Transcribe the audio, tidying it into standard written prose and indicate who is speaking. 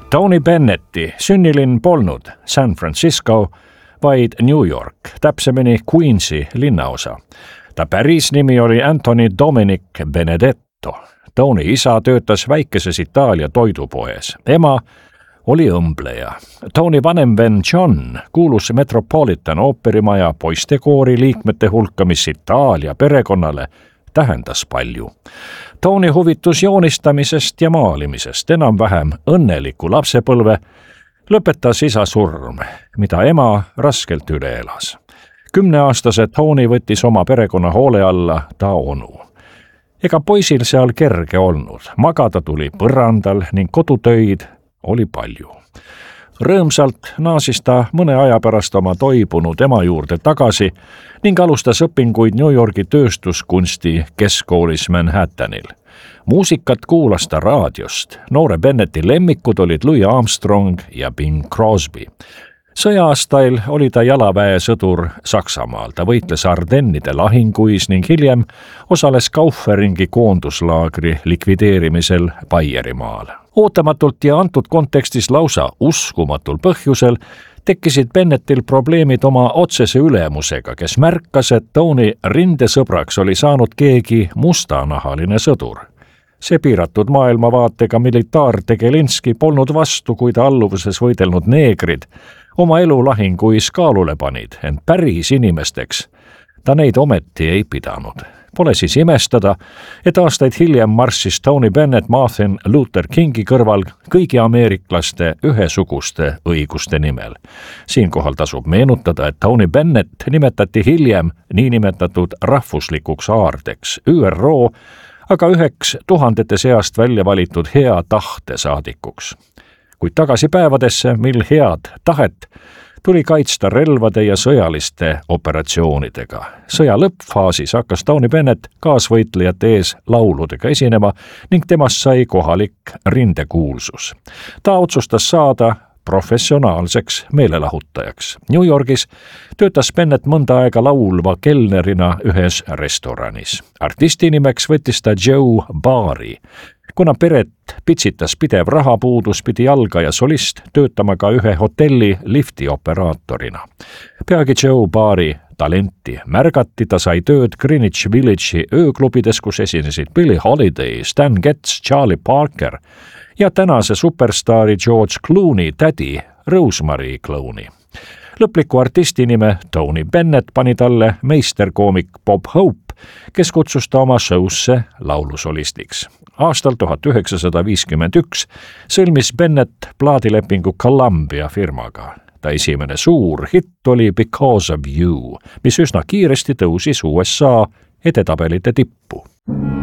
Speaker 1: Tony Bennetti sünnilinn polnud San Francisco, vaid New York, täpsemini Queensi linnaosa. Ta päris nimi oli Anthony Dominic Benedetto. Tony isa töötas väikeses Itaalia toidupoes. Ema oli õmbleja. Tony vanem venn John kuulus Metropolitan ooperimaja poistekoori liikmete hulka, mis Itaalia perekonnale tähendas palju. Tony huvitus joonistamisest ja maalimisest, enam-vähem õnneliku lapsepõlve lõpetas isa surm, mida ema raskelt üle elas. 10-aastase Tony võttis oma perekonna hoole alla ta onu. Ega poisil seal kerge olnud, magada tuli põrandal ning kodutöid oli palju. Rõõmsalt naasis ta mõne aja pärast oma toibunud ema juurde tagasi ning alustas õpinguid New Yorgi tööstuskunsti keskkoolis Manhattanil. Muusikat kuulas ta raadiost. Noore Bennetti lemmikud olid Louis Armstrong ja Bing Crosby. Sõja-aastail oli ta jalaväesõdur Saksamaal. Ta võitles Ardennide lahinguis ning hiljem osales Kauferingi koonduslaagri likvideerimisel Baierimaal. Ootamatult ja antud kontekstis lausa uskumatul põhjusel tekkisid Bennettil probleemid oma otsese ülemusega, kes märkas, et Tony rindesõbraks oli saanud keegi mustanahaline sõdur. See piiratud maailmavaatega militaar Tegelinski polnud vastu, kui ta alluvuses võidelnud neegrid oma elu lahinguis kaalule panid, ent päris inimesteks ta neid ometi ei pidanud. Pole siis imestada, et aastaid hiljem marssis Tony Bennett Martin Luther Kingi kõrval kõigi ameeriklaste ühesuguste õiguste nimel. Siinkohal tasub meenutada, et Tony Bennett nimetati hiljem niinimetatud rahvuslikuks aardeks, ÜRO, aga üheks tuhandete seast välja valitud hea tahte saadikuks. Kuid tagasi päevadesse, mil head tahet tuli kaitsta relvade ja sõjaliste operatsioonidega. Sõja lõppfaasis hakkas Tony Bennett kaasvõitlejate ees lauludega esinema ning temast sai kohalik rindekuulsus. Ta otsustas saada professionaalseks meelelahutajaks. New Yorgis töötas Bennett mõnda aega laulva kelnerina ühes restoranis. Artisti nimeks võttis ta Joe Bari. Kuna peret pitsitas pidev rahapuudus, pidi algaja solist töötama ka ühe hotelli liftioperaatorina. Peagi Joe Bari talenti märgati, ta sai tööd Greenwich Village'i ööklubides, kus esinesid Billie Holiday, Stan Getz, Charlie Parker ja tänase superstaari George Clooney tädi Rosemary Clooney. Lõpliku artisti nime Tony Bennett pani talle meisterkoomik Bob Hope, kes kutsus ta oma show'sse laulusolistiks. Aastal 1951 sõlmis Bennett plaadilepingu Columbia firmaga. Ta esimene suur hitt oli Because of You, mis üsna kiiresti tõusis USA edetabelite tippu.